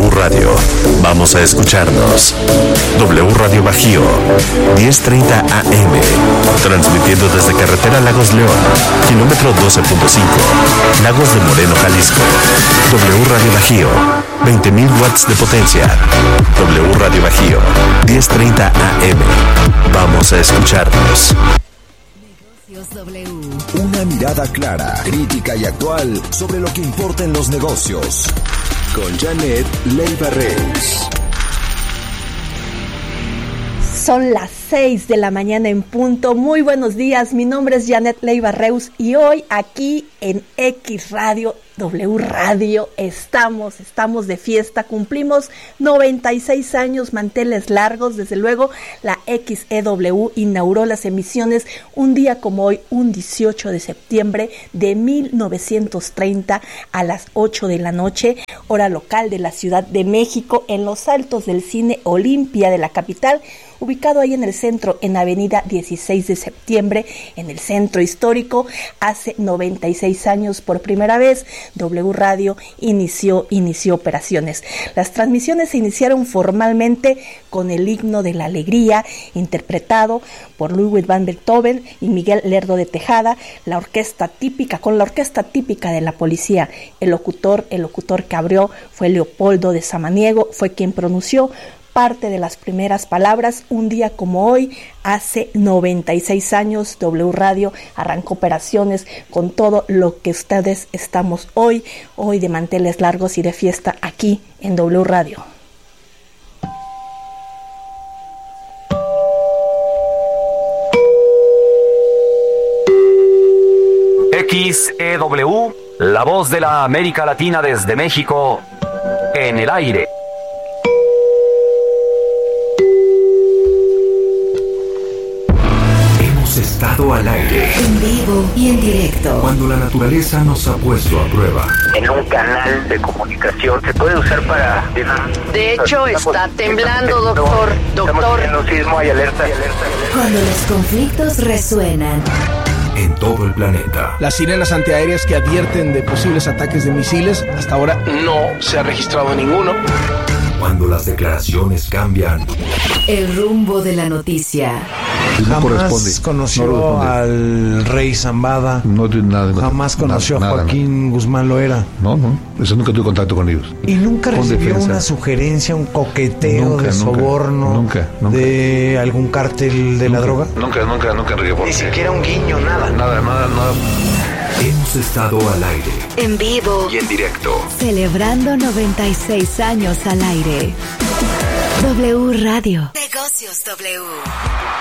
W Radio. Vamos a escucharnos. W Radio Bajío, 10:30 AM. Transmitiendo desde carretera Lagos León, kilómetro 12.5, Lagos de Moreno, Jalisco. W Radio Bajío, 20,000 watts de potencia. W Radio Bajío, 10:30 AM. Vamos a escucharnos. Una mirada clara, crítica y actual sobre lo que importa en los negocios. Con Janet Leiva Reus. Son las 6 de la mañana en punto. Muy buenos días, mi nombre es Janet Leiva Reus y hoy aquí en X Radio, W Radio, estamos de fiesta, cumplimos 96 años, manteles largos, desde luego la XEW inauguró las emisiones un día como hoy, un 18 de septiembre de 1930 a las 8 de la noche, hora local de la Ciudad de México, en los altos del Cine Olimpia de la capital, ubicado ahí en el centro, en Avenida 16 de septiembre, en el centro histórico. Hace 96 años, por primera vez, W Radio inició operaciones. Las transmisiones se iniciaron formalmente con el himno de la alegría, interpretado por Ludwig van Beethoven y Miguel Lerdo de Tejada, con la orquesta típica de la policía. El locutor que abrió fue Leopoldo de Samaniego, fue quien pronunció parte de las primeras palabras. Un día como hoy, hace 96 años, W Radio arrancó operaciones con todo lo que ustedes estamos hoy de manteles largos y de fiesta aquí en W Radio. XEW, la voz de la América Latina desde México, en el aire. Estado al aire, en vivo y en directo, cuando la naturaleza nos ha puesto a prueba. En un canal de comunicación se puede usar para... De hecho, está temblando, doctor. Estamos en un sismo, hay alerta. Cuando los conflictos resuenan en todo el planeta. Las sirenas antiaéreas que advierten de posibles ataques de misiles, hasta ahora no se ha registrado ninguno. Cuando las declaraciones cambian, el rumbo de la noticia. Jamás conoció al rey Zambada. No tiene nada. Jamás conoció a Joaquín Guzmán Loera. No, eso nunca tuve contacto con ellos. Y nunca recibió una sugerencia, un coqueteo de soborno. Nunca. De algún cártel de la droga. Nunca, Enrique. Ni siquiera un guiño, nada. Nada. Hemos estado al aire, en vivo y en directo, celebrando 96 años al aire. W Radio. Negocios W.